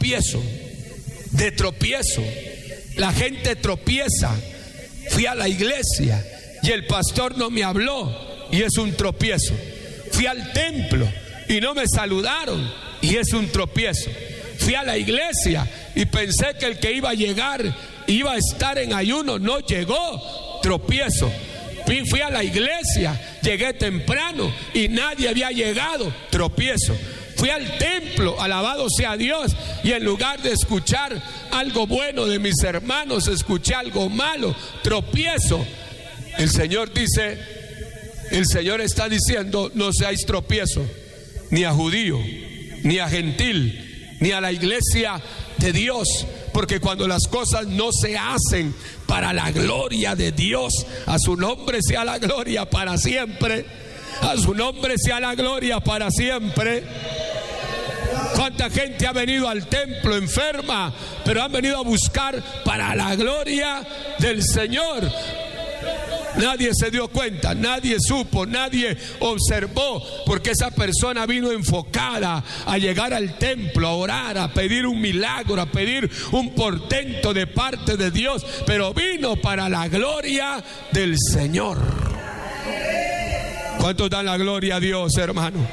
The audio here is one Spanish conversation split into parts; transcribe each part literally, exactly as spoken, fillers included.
tropiezo, de tropiezo. La gente tropieza. Fui a la iglesia y el pastor no me habló y es un tropiezo. Fui al templo y no me saludaron y es un tropiezo. Fui a la iglesia y pensé que el que iba a llegar iba a estar en ayuno, no llegó, tropiezo. Fui, fui a la iglesia, llegué temprano y nadie había llegado, tropiezo. Fui al templo, alabado sea Dios, y en lugar de escuchar algo bueno de mis hermanos, escuché algo malo, tropiezo. El Señor dice, el Señor está diciendo, no seáis tropiezo, ni a judío, ni a gentil, ni a la iglesia de Dios, porque cuando las cosas no se hacen para la gloria de Dios, a su nombre sea la gloria para siempre, a su nombre sea la gloria para siempre. ¿Cuánta gente ha venido al templo enferma, pero han venido a buscar para la gloria del Señor? Nadie se dio cuenta, nadie supo, nadie observó, porque esa persona vino enfocada a llegar al templo, a orar, a pedir un milagro, a pedir un portento de parte de Dios, pero vino para la gloria del Señor. ¿Cuántos dan la gloria a Dios, hermano?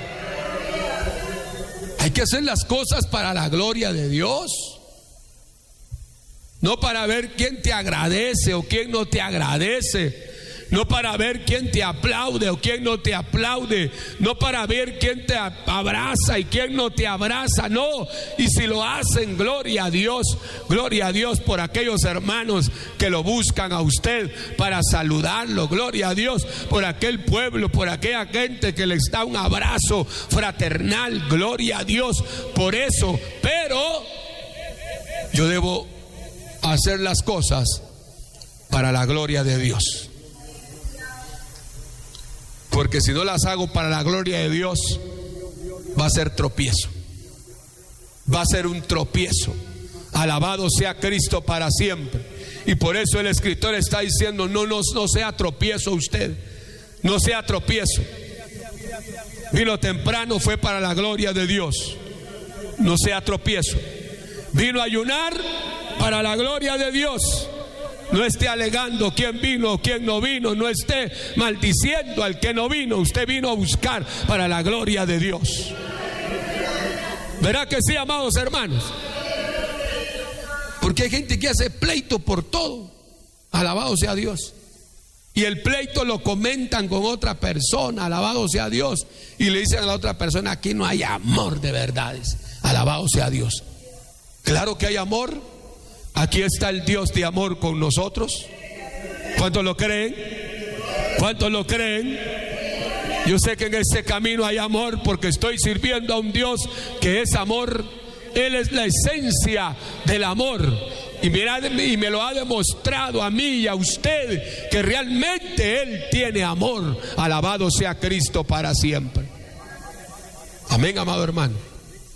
Hay que hacer las cosas para la gloria de Dios, no para ver quién te agradece o quién no te agradece. No para ver quién te aplaude o quién no te aplaude. No para ver quién te abraza y quién no te abraza. No. Y si lo hacen, gloria a Dios. Gloria a Dios por aquellos hermanos que lo buscan a usted para saludarlo. Gloria a Dios por aquel pueblo, por aquella gente que les da un abrazo fraternal. Gloria a Dios por eso. Pero yo debo hacer las cosas para la gloria de Dios. Porque si no las hago para la gloria de Dios, va a ser tropiezo. Va a ser un tropiezo. Alabado sea Cristo para siempre. Y por eso el escritor está diciendo, no, no, no sea tropiezo usted. No sea tropiezo. Vino temprano, fue para la gloria de Dios. No sea tropiezo. Vino a ayunar para la gloria de Dios. No esté alegando quién vino o quién no vino. No esté maldiciendo al que no vino. Usted vino a buscar para la gloria de Dios. ¿Verá que sí, amados hermanos? Porque hay gente que hace pleito por todo. Alabado sea Dios. Y el pleito lo comentan con otra persona. Alabado sea Dios. Y le dicen a la otra persona, aquí no hay amor de verdades. Alabado sea Dios. Claro que hay amor. Aquí está el Dios de amor con nosotros. ¿Cuántos lo creen? ¿Cuántos lo creen? Yo sé que en ese camino hay amor porque estoy sirviendo a un Dios que es amor. Él es la esencia del amor. Y, mirad, y me lo ha demostrado a mí y a usted que realmente Él tiene amor. Alabado sea Cristo para siempre. Amén, amado hermano.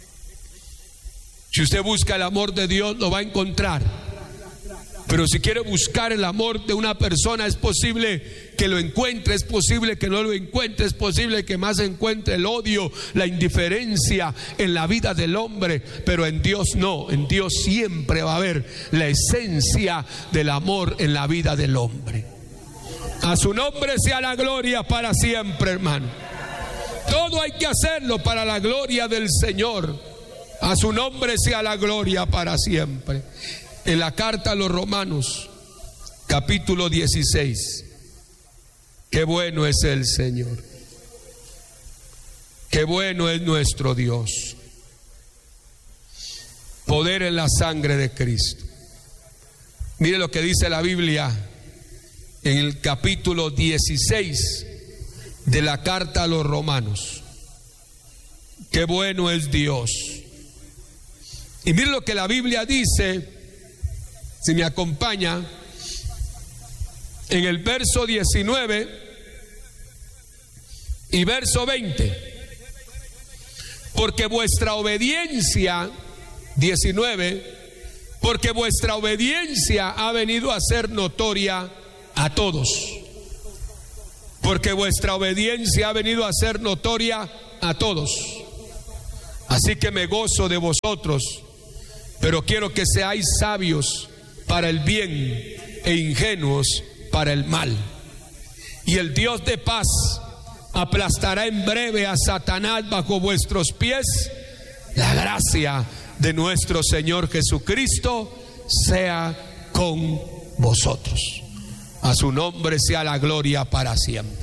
Si usted busca el amor de Dios, lo va a encontrar. Pero si quiere buscar el amor de una persona, es posible que lo encuentre, es posible que no lo encuentre, es posible que más encuentre el odio, la indiferencia en la vida del hombre. Pero en Dios no, en Dios siempre va a haber la esencia del amor en la vida del hombre. A su nombre sea la gloria para siempre, hermano. Todo hay que hacerlo para la gloria del Señor. A su nombre sea la gloria para siempre. En la carta a los Romanos, capítulo dieciséis. Qué bueno es el Señor. Qué bueno es nuestro Dios. Poder en la sangre de Cristo. Mire lo que dice la Biblia en el capítulo dieciséis de la carta a los Romanos. Qué bueno es Dios. Y mire lo que la Biblia dice, si me acompaña, en el verso diecinueve y verso veinte. Porque vuestra obediencia, diecinueve, porque vuestra obediencia ha venido a ser notoria a todos. Porque vuestra obediencia ha venido a ser notoria a todos. Así que me gozo de vosotros pero quiero que seáis sabios para el bien e ingenuos para el mal. Y el Dios de paz aplastará en breve a Satanás bajo vuestros pies. La gracia de nuestro Señor Jesucristo sea con vosotros. A su nombre sea la gloria para siempre.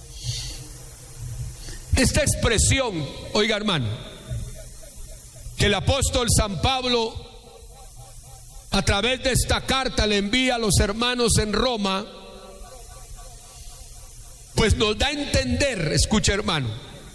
Esta expresión, oiga hermano, que el apóstol San Pablo a través de esta carta le envía a los hermanos en Roma, pues nos da a entender, escucha hermano,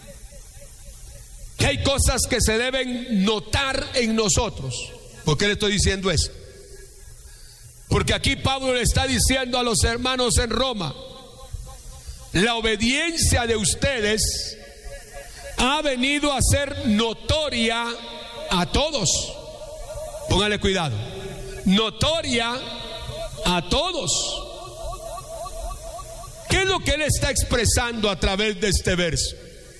que hay cosas que se deben notar en nosotros. ¿Por qué le estoy diciendo eso? Porque aquí Pablo le está diciendo a los hermanos en Roma: la obediencia de ustedes ha venido a ser notoria a todos. Póngale cuidado. Notoria a todos. ¿Qué es lo que él está expresando a través de este verso?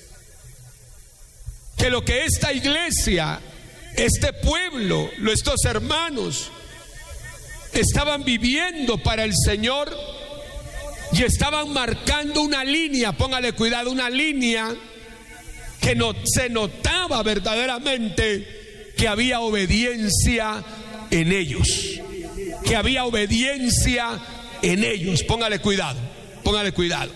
Que lo que esta iglesia, este pueblo, nuestros hermanos estaban viviendo para el Señor y estaban marcando una línea, póngale cuidado, una línea que no, se notaba verdaderamente que había obediencia en ellos, que había obediencia en ellos. Póngale cuidado, póngale cuidado.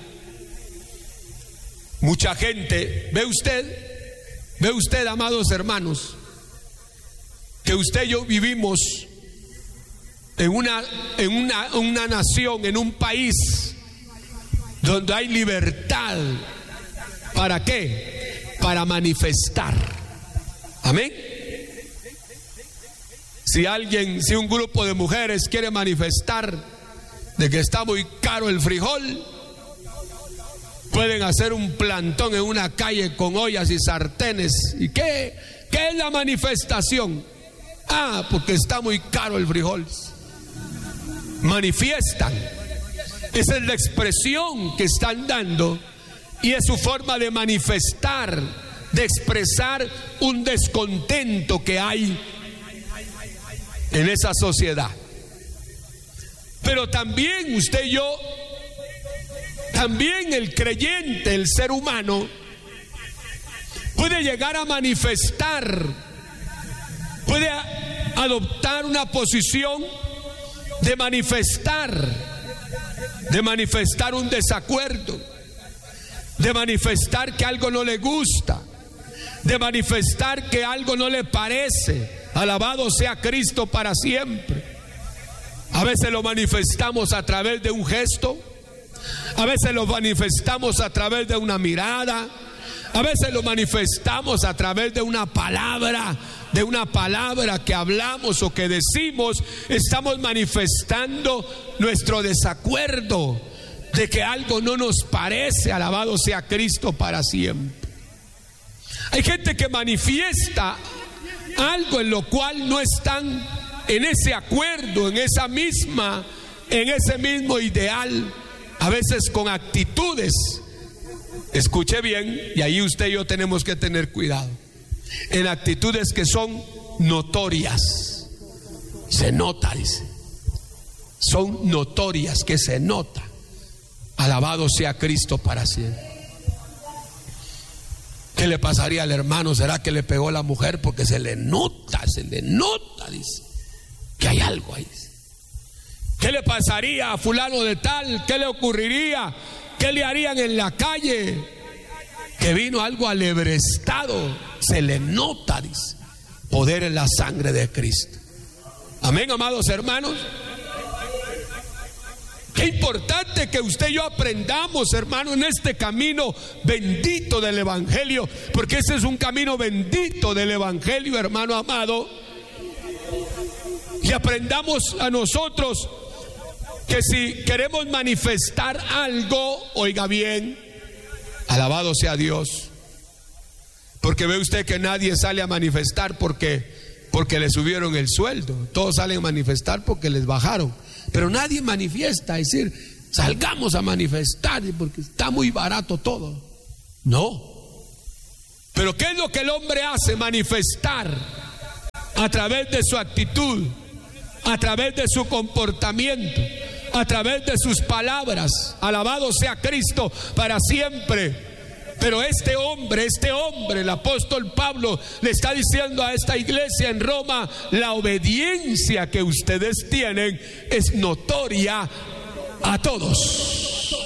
Mucha gente, ve usted, ve usted, amados hermanos, que usted y yo vivimos en una, en una, una nación, en un país donde hay libertad. ¿Para qué? Para manifestar. Amén. Si alguien, si un grupo de mujeres quiere manifestar de que está muy caro el frijol, pueden hacer un plantón en una calle con ollas y sartenes. ¿Y qué? ¿Qué es la manifestación? Ah, porque está muy caro el frijol. Manifiestan. Esa es la expresión que están dando y es su forma de manifestar, de expresar un descontento que hay en esa sociedad. Pero también usted y yo, también el creyente, el ser humano, puede llegar a manifestar, puede adoptar una posición de manifestar, de manifestar un desacuerdo, de manifestar que algo no le gusta, de manifestar que algo no le parece. Alabado sea Cristo para siempre. A veces lo manifestamos a través de un gesto, a veces lo manifestamos a través de una mirada, a veces lo manifestamos a través de una palabra, de una palabra que hablamos o que decimos. Estamos manifestando nuestro desacuerdo de que algo no nos parece. Alabado sea Cristo para siempre. Hay gente que manifiesta algo en lo cual no están en ese acuerdo, en esa misma, en ese mismo ideal, a veces con actitudes. Escuche bien, y ahí usted y yo tenemos que tener cuidado, en actitudes que son notorias. Se nota, dice. Son notorias, que se nota. Alabado sea Cristo para siempre. ¿Qué le pasaría al hermano? ¿Será que le pegó la mujer? Porque se le nota, se le nota, dice, que hay algo ahí. ¿Qué le pasaría a fulano de tal? ¿Qué le ocurriría? ¿Qué le harían en la calle? Que vino algo alebrestado. Se le nota, dice. Poder en la sangre de Cristo. Amén, amados hermanos. Qué importante que usted y yo aprendamos, hermano, en este camino bendito del Evangelio, porque ese es un camino bendito del Evangelio, hermano amado. Y aprendamos a nosotros que si queremos manifestar algo, oiga bien, alabado sea Dios, porque ve usted que nadie sale a manifestar porque, porque le subieron el sueldo. Todos salen a manifestar porque les bajaron. Pero nadie manifiesta, es decir, salgamos a manifestar porque está muy barato todo. No. Pero ¿qué es lo que el hombre hace? Manifestar. a través de su actitud, a través de su comportamiento, a través de sus palabras. Alabado sea Cristo para siempre. Pero este hombre, este hombre, el apóstol Pablo le está diciendo a esta iglesia en Roma: la obediencia que ustedes tienen es notoria a todos.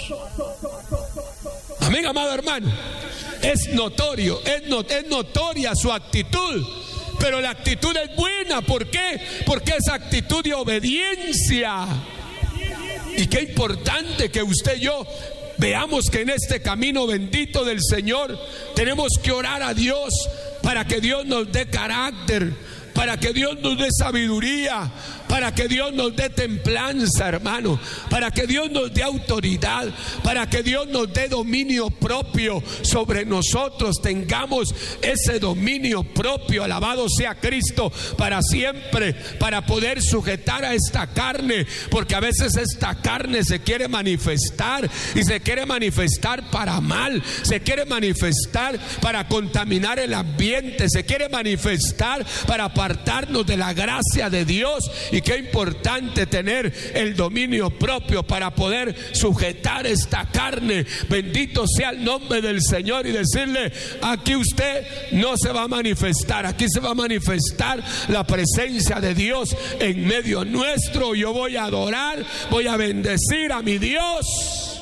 Amén, amado hermano. Es notorio, es, not, es notoria su actitud. Pero la actitud es buena. ¿Por qué? Porque es actitud de obediencia. Y qué importante que usted y yo veamos que en este camino bendito del Señor tenemos que orar a Dios para que Dios nos dé carácter, para que Dios nos dé sabiduría, para que Dios nos dé templanza, hermano, para que Dios nos dé autoridad, para que Dios nos dé dominio propio sobre nosotros, tengamos ese dominio propio, alabado sea Cristo para siempre, para poder sujetar a esta carne, porque a veces esta carne se quiere manifestar y se quiere manifestar para mal, se quiere manifestar para contaminar el ambiente, se quiere manifestar para apartarnos de la gracia de Dios. Y qué importante tener el dominio propio para poder sujetar esta carne. Bendito sea el nombre del Señor, y decirle: aquí usted no se va a manifestar, aquí se va a manifestar la presencia de Dios en medio nuestro. Yo voy a adorar, voy a bendecir a mi Dios.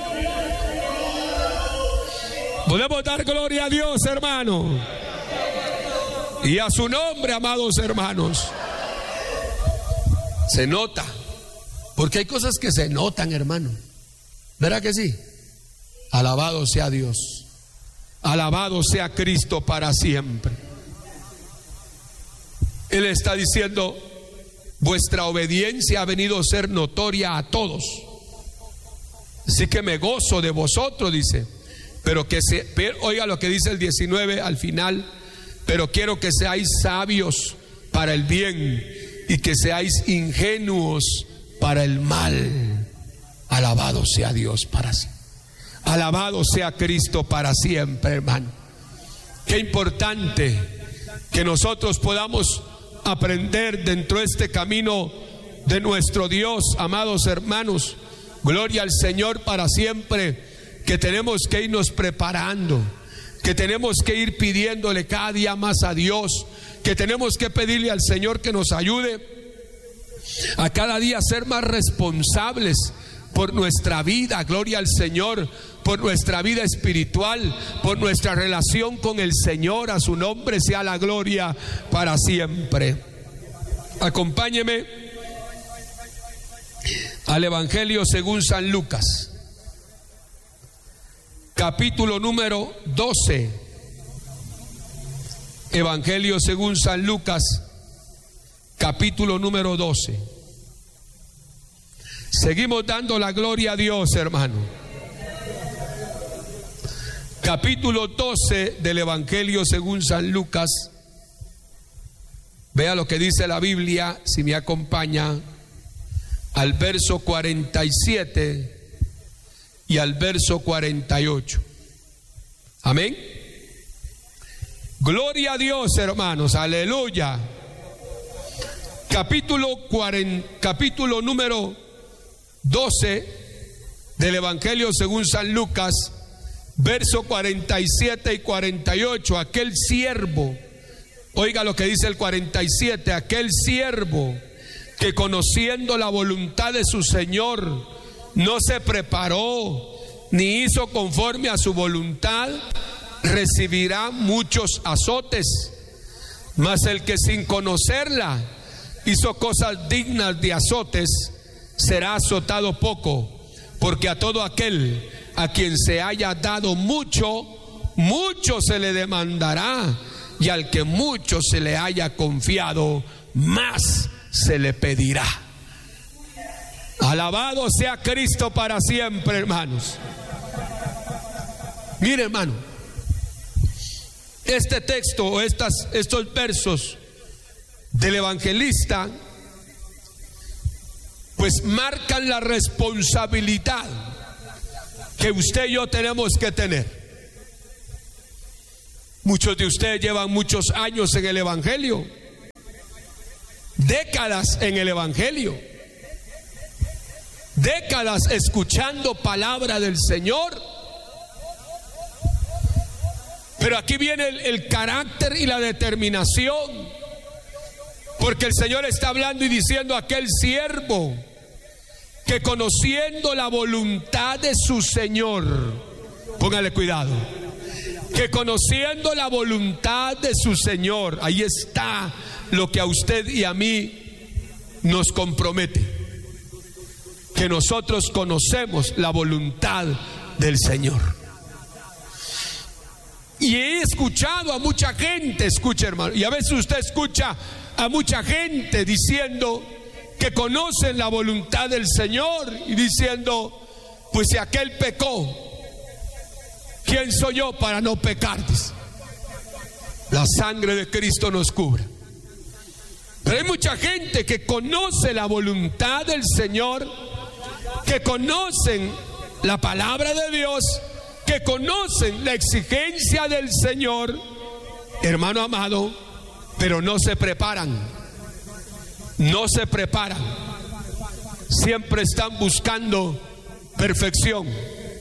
Podemos dar gloria a Dios, hermano, y a su nombre, amados hermanos. Se nota, porque hay cosas que se notan, hermano. ¿Verdad que sí? Alabado sea Dios, alabado sea Cristo para siempre. Él está diciendo: vuestra obediencia ha venido a ser notoria a todos. Así que me gozo de vosotros, dice. Pero que se, oiga lo que dice el diecinueve al final: pero quiero que seáis sabios para el bien y que seáis ingenuos para el mal. Alabado sea Dios para siempre. Alabado sea Cristo para siempre, hermano. Qué importante que nosotros podamos aprender dentro de este camino de nuestro Dios, amados hermanos. Gloria al Señor para siempre, que tenemos que irnos preparando, que tenemos que ir pidiéndole cada día más a Dios, que tenemos que pedirle al Señor que nos ayude a cada día ser más responsables por nuestra vida, gloria al Señor, por nuestra vida espiritual, por nuestra relación con el Señor. A su nombre sea la gloria para siempre. Acompáñeme al Evangelio según San Lucas, capítulo número doce. Evangelio según San Lucas, capítulo número doce. Seguimos dando la gloria a Dios, hermano. Capítulo doce del Evangelio según San Lucas. Vea lo que dice la Biblia, si me acompaña, al verso cuarenta y siete y al verso cuarenta y ocho. Amén. Gloria a Dios, hermanos, aleluya. Capítulo cuarenta, capítulo número doce del Evangelio según San Lucas, verso cuarenta y siete y cuarenta y ocho. Aquel siervo, oiga lo que dice el cuarenta y siete: aquel siervo que, conociendo la voluntad de su Señor, no se preparó ni hizo conforme a su voluntad, recibirá muchos azotes. Mas el que sin conocerla hizo cosas dignas de azotes, será azotado poco. Porque a todo aquel a quien se haya dado mucho, mucho se le demandará, y al que mucho se le haya confiado, más se le pedirá. Alabado sea Cristo para siempre, hermanos. Mire, hermano, este texto o estas, estos versos del evangelista pues marcan la responsabilidad que usted y yo tenemos que tener. Muchos de ustedes llevan muchos años en el evangelio, décadas en el Evangelio, décadas escuchando palabra del Señor. Pero aquí viene el, el carácter y la determinación, porque el Señor está hablando y diciendo a aquel siervo que conociendo la voluntad de su Señor, póngale cuidado, que conociendo la voluntad de su Señor, ahí está lo que a usted y a mí nos compromete, que nosotros conocemos la voluntad del Señor. Y he escuchado a mucha gente, escucha hermano, y a veces usted escucha a mucha gente diciendo que conocen la voluntad del Señor y diciendo, pues si aquel pecó, ¿quién soy yo para no pecar? La sangre de Cristo nos cubre. Pero hay mucha gente que conoce la voluntad del Señor, que conocen la palabra de Dios, que conocen la exigencia del Señor, hermano amado, pero no se preparan, no se preparan, siempre están buscando perfección,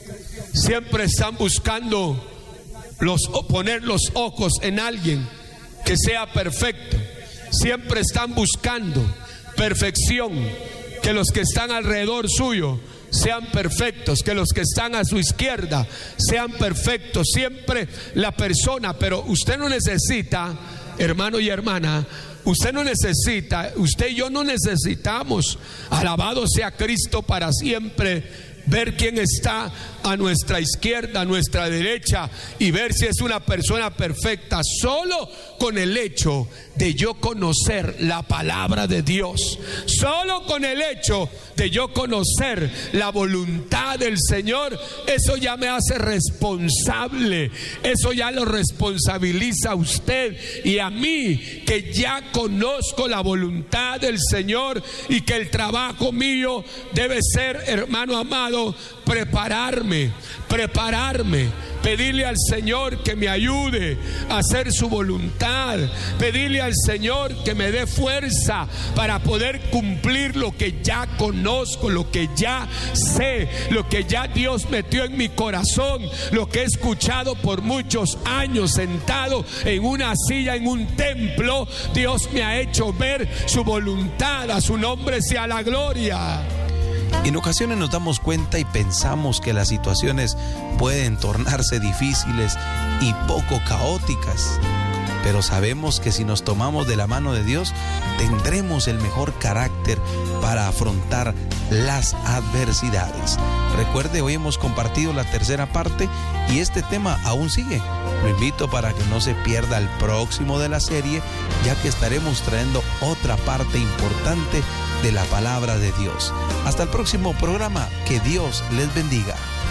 siempre están buscando los, poner los ojos en alguien que sea perfecto, siempre están buscando perfección, que los que están alrededor suyo sean perfectos, que los que están a su izquierda sean perfectos, siempre la persona. Pero usted no necesita, hermano y hermana, usted no necesita, usted y yo no necesitamos, alabado sea Cristo para siempre, ver quién está a nuestra izquierda, a nuestra derecha, y ver si es una persona perfecta. Solo con el hecho de yo conocer la palabra de Dios, solo con el hecho de yo conocer la voluntad del Señor, eso ya me hace responsable, eso ya lo responsabiliza a usted y a mí, que ya conozco la voluntad del Señor, y que el trabajo mío debe ser, hermano amado, prepararme, prepararme, pedirle al Señor que me ayude a hacer su voluntad, pedirle al Señor que me dé fuerza para poder cumplir lo que ya conozco, lo que ya sé, lo que ya Dios metió en mi corazón, lo que he escuchado por muchos años sentado en una silla en un templo. Dios me ha hecho ver su voluntad, a su nombre sea la gloria. En ocasiones nos damos cuenta y pensamos que las situaciones pueden tornarse difíciles y poco caóticas, pero sabemos que si nos tomamos de la mano de Dios, tendremos el mejor carácter para afrontar las adversidades. Recuerde, hoy hemos compartido la tercera parte y este tema aún sigue. Lo invito para que no se pierda el próximo de la serie, ya que estaremos trayendo otra parte importante de la palabra de Dios. Hasta el próximo programa, que Dios les bendiga.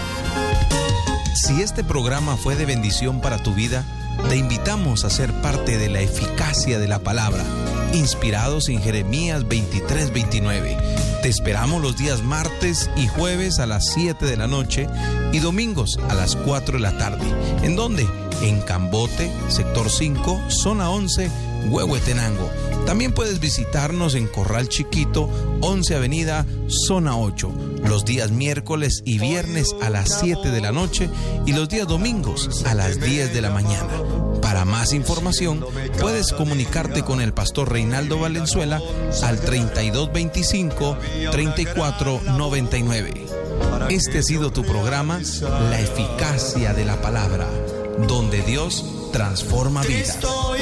Si este programa fue de bendición para tu vida, te invitamos a ser parte de la eficacia de la palabra, inspirados en Jeremías veintitrés veintinueve. Te esperamos los días martes y jueves a las siete de la noche y domingos a las cuatro de la tarde. ¿En dónde? En Cambote, sector cinco, zona once, Huehuetenango. También puedes visitarnos en Corral Chiquito, once Avenida, zona ocho, los días miércoles y viernes a las siete de la noche y los días domingos a las diez de la mañana. Para más información, puedes comunicarte con el pastor Reinaldo Valenzuela al treinta y dos veinticinco, treinta y cuatro noventa y nueve. Este ha sido tu programa, La Eficacia de la Palabra, donde Dios transforma vidas.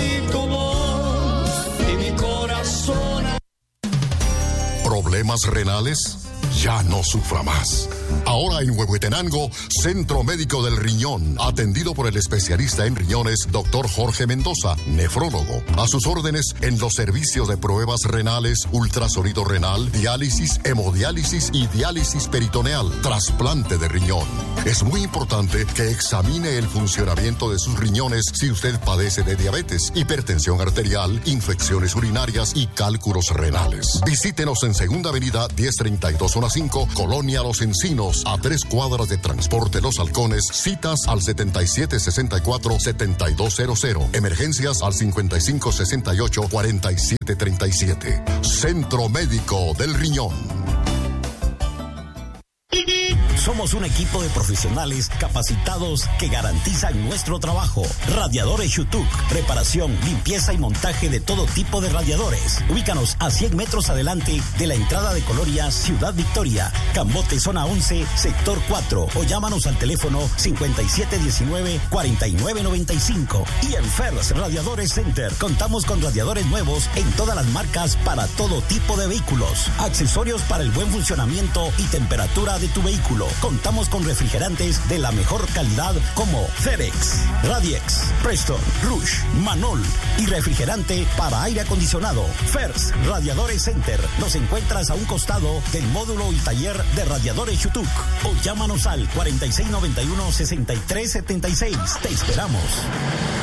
¿Problemas renales? Ya no sufra más. Ahora en Huehuetenango, Centro Médico del Riñón, atendido por el especialista en riñones, doctor Jorge Mendoza, nefrólogo. A sus órdenes en los servicios de pruebas renales, ultrasonido renal, diálisis, hemodiálisis y diálisis peritoneal, trasplante de riñón. Es muy importante que examine el funcionamiento de sus riñones si usted padece de diabetes, hipertensión arterial, infecciones urinarias y cálculos renales. Visítenos en Segunda Avenida diez treinta y dos, zona cinco, Colonia Los Encinos, Síguenos a tres cuadras de Transporte Los Halcones. Citas al setenta y siete sesenta y cuatro, setenta y dos cero cero. Emergencias al cincuenta y cinco sesenta y ocho, cuarenta y siete treinta y siete. Centro Médico del Riñón. Somos un equipo de profesionales capacitados que garantizan nuestro trabajo. Radiadores Shutuk, reparación, limpieza y montaje de todo tipo de radiadores. Ubícanos a cien metros adelante de la entrada de Colonia, Ciudad Victoria, Cambote, zona once, sector cuatro, o llámanos al teléfono cincuenta y siete diecinueve, cuarenta y nueve noventa y cinco. Y en Fers Radiadores Center contamos con radiadores nuevos en todas las marcas para todo tipo de vehículos. Accesorios para el buen funcionamiento y temperatura de tu vehículo. Contamos con refrigerantes de la mejor calidad como Ferex, Radiex, Preston, Rush, Manol y refrigerante para aire acondicionado. Fers Radiadores Center. Nos encuentras a un costado del módulo y taller de Radiadores Shutuk, o llámanos al cuarenta y seis noventa y uno, sesenta y tres setenta y seis. Te esperamos.